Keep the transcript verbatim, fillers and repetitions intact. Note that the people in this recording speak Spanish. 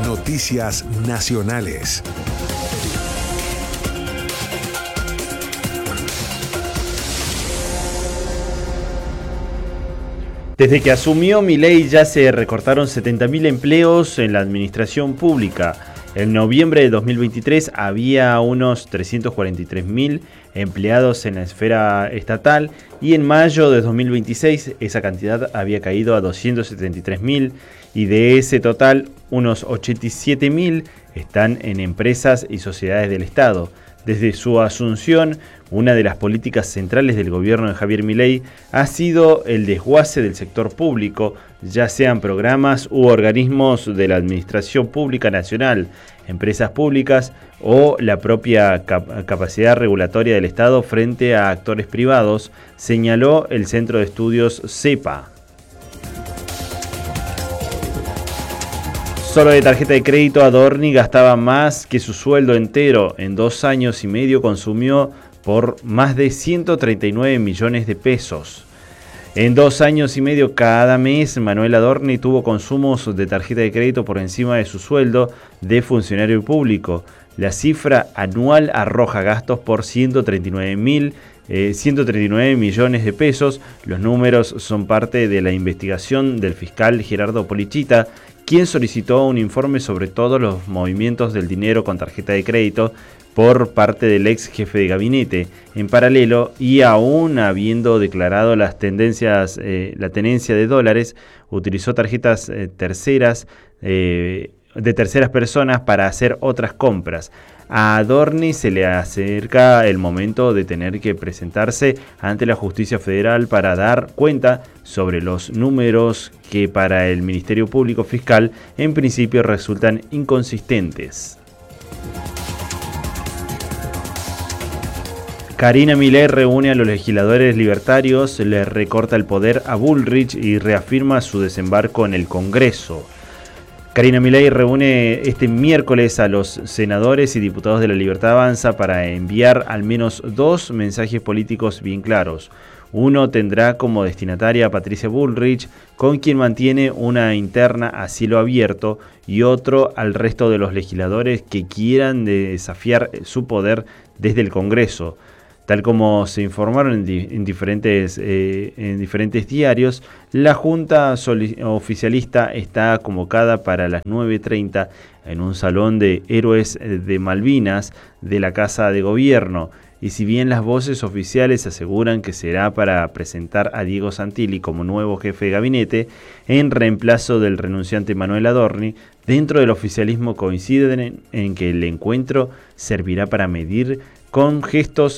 Noticias Nacionales. Desde que asumió Milei ya se recortaron setenta mil empleos en la administración pública. En noviembre de dos mil veintitrés había unos trescientos cuarenta y tres mil empleados en la esfera estatal y en mayo de dos mil veintiséis esa cantidad había caído a doscientos setenta y tres mil y de ese total unos ochenta y siete mil están en empresas y sociedades del Estado. Desde su asunción, una de las políticas centrales del gobierno de Javier Milei ha sido el desguace del sector público, ya sean programas u organismos de la Administración Pública Nacional, empresas públicas o la propia cap- capacidad regulatoria del Estado frente a actores privados, señaló el Centro de Estudios CEPA. Solo de tarjeta de crédito, Adorni gastaba más que su sueldo entero. En dos años y medio consumió por más de ciento treinta y nueve millones de pesos. En dos años y medio cada mes, Manuel Adorni tuvo consumos de tarjeta de crédito por encima de su sueldo de funcionario público. La cifra anual arroja gastos por ciento treinta y nueve mil Eh, ciento treinta y nueve millones de pesos. Los números son parte de la investigación del fiscal Gerardo Polichita, quien solicitó un informe sobre todos los movimientos del dinero con tarjeta de crédito por parte del ex jefe de gabinete. En paralelo, y aún habiendo declarado las tendencias, eh, la tenencia de dólares, utilizó tarjetas eh, terceras eh, de terceras personas para hacer otras compras. A Adorni se le acerca el momento de tener que presentarse ante la Justicia Federal para dar cuenta sobre los números que para el Ministerio Público Fiscal en principio resultan inconsistentes. Karina Milei reúne a los legisladores libertarios, le recorta el poder a Bullrich y reafirma su desembarco en el Congreso. Karina Milei reúne este miércoles a los senadores y diputados de la Libertad Avanza para enviar al menos dos mensajes políticos bien claros. Uno tendrá como destinataria a Patricia Bullrich, con quien mantiene una interna a cielo abierto, y otro al resto de los legisladores que quieran desafiar su poder desde el Congreso. Tal como se informaron en, di- en, diferentes, eh, en diferentes diarios, la Junta soli- oficialista está convocada para las nueve y treinta en un salón de héroes de Malvinas de la Casa de Gobierno. Y si bien las voces oficiales aseguran que será para presentar a Diego Santilli como nuevo jefe de gabinete, en reemplazo del renunciante Manuel Adorni, dentro del oficialismo coinciden en, en que el encuentro servirá para medir con gestos